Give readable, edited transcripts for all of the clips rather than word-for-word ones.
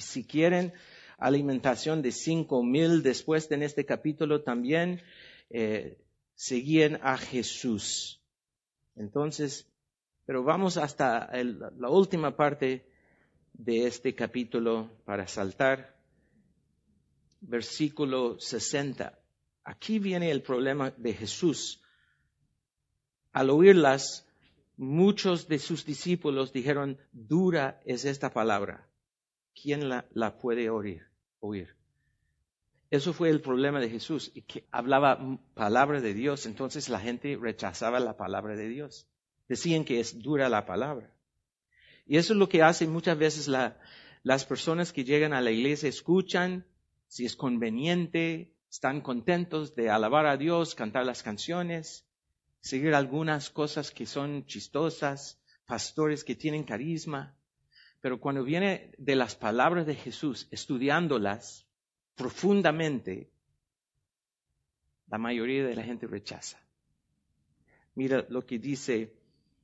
si quieren alimentación de 5,000 después de en este capítulo también seguían a Jesús. Entonces, pero vamos hasta la última parte de este capítulo para saltar. Versículo 60. Aquí viene el problema de Jesús. Al oírlas, muchos de sus discípulos dijeron, dura es esta palabra. ¿Quién la puede oír? Eso fue el problema de Jesús, que hablaba palabra de Dios, entonces la gente rechazaba la palabra de Dios. Decían que es dura la palabra. Y eso es lo que hacen muchas veces las personas que llegan a la iglesia, escuchan, si es conveniente, están contentos de alabar a Dios, cantar las canciones, seguir algunas cosas que son chistosas, pastores que tienen carisma. Pero cuando viene de las palabras de Jesús, estudiándolas profundamente, la mayoría de la gente rechaza. Mira lo que dice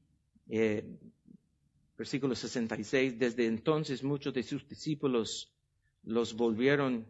versículo 66. Desde entonces muchos de sus discípulos volvieron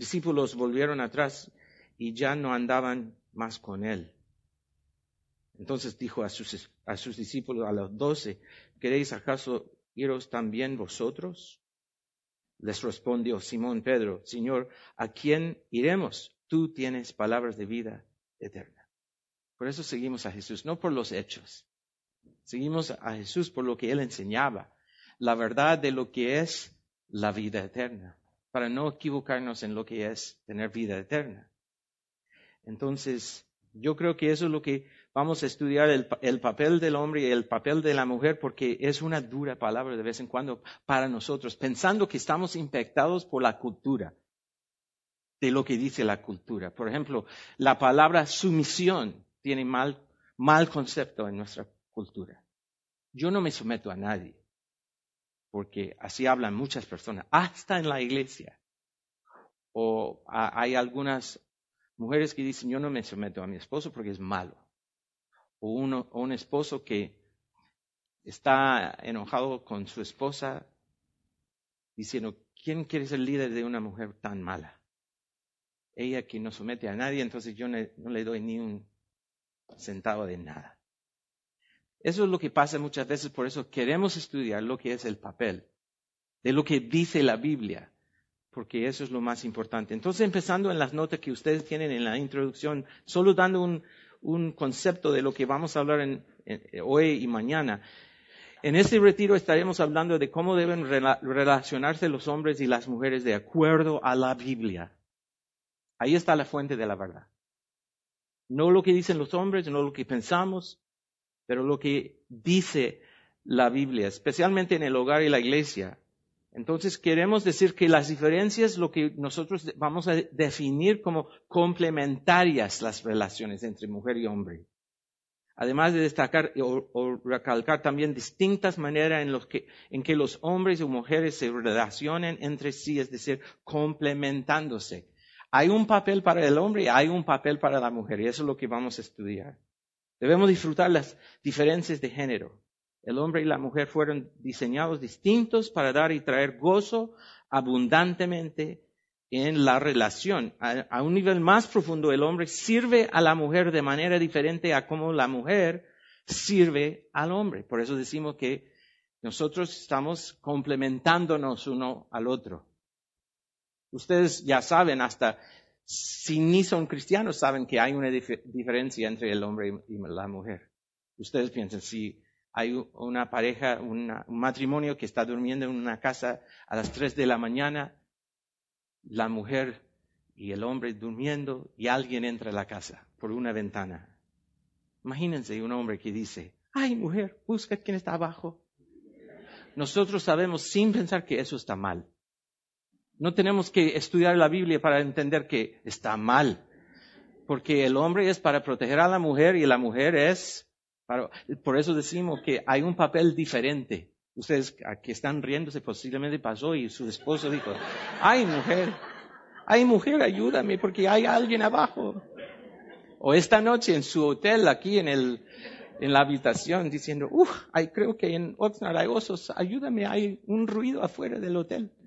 atrás y ya no andaban más con él. Entonces dijo a sus discípulos, a los 12, ¿queréis acaso iros también vosotros? Les respondió Simón Pedro, Señor, ¿a quién iremos? Tú tienes palabras de vida eterna. Por eso seguimos a Jesús, no por los hechos. Seguimos a Jesús por lo que Él enseñaba, la verdad de lo que es la vida eterna, para no equivocarnos en lo que es tener vida eterna. Entonces, yo creo que eso es lo que vamos a estudiar, el papel del hombre y el papel de la mujer, porque es una dura palabra de vez en cuando para nosotros, pensando que estamos infectados por la cultura, de lo que dice la cultura. Por ejemplo, la palabra sumisión tiene mal concepto en nuestra cultura. Yo no me someto a nadie, porque así hablan muchas personas, hasta en la iglesia. O hay algunas mujeres que dicen, yo no me someto a mi esposo porque es malo. O un esposo que está enojado con su esposa diciendo, ¿quién quiere ser líder de una mujer tan mala? Ella que no somete a nadie, entonces yo no le doy ni un centavo de nada. Eso es lo que pasa muchas veces, por eso queremos estudiar lo que es el papel, de lo que dice la Biblia, porque eso es lo más importante. Entonces, empezando en las notas que ustedes tienen en la introducción, solo dando un concepto de lo que vamos a hablar hoy y mañana. En este retiro estaremos hablando de cómo deben relacionarse los hombres y las mujeres de acuerdo a la Biblia. Ahí está la fuente de la verdad. No lo que dicen los hombres, no lo que pensamos, pero lo que dice la Biblia, especialmente en el hogar y la iglesia. Entonces queremos decir que las diferencias, lo que nosotros vamos a definir como complementarias las relaciones entre mujer y hombre. Además de destacar o recalcar también distintas maneras en que los hombres y mujeres se relacionan entre sí, es decir, complementándose. Hay un papel para el hombre y hay un papel para la mujer, y eso es lo que vamos a estudiar. Debemos disfrutar las diferencias de género. El hombre y la mujer fueron diseñados distintos para dar y traer gozo abundantemente en la relación. A un nivel más profundo, el hombre sirve a la mujer de manera diferente a como la mujer sirve al hombre. Por eso decimos que nosotros estamos complementándonos uno al otro. Ustedes ya saben, hasta si ni son cristianos, saben que hay una diferencia entre el hombre y la mujer. Ustedes piensan, si hay una pareja, un matrimonio que está durmiendo en una casa a las 3 de la mañana, la mujer y el hombre durmiendo y alguien entra a la casa por una ventana. Imagínense un hombre que dice, ay mujer, busca quién está abajo. Nosotros sabemos sin pensar que eso está mal. No tenemos que estudiar la Biblia para entender que está mal. Porque el hombre es para proteger a la mujer y la mujer es por eso decimos que hay un papel diferente. Ustedes que están riéndose posiblemente pasó y su esposo dijo, ay mujer, ayúdame porque hay alguien abajo. O esta noche en su hotel aquí en la habitación diciendo, creo que en Oxnard hay osos, ayúdame, hay un ruido afuera del hotel.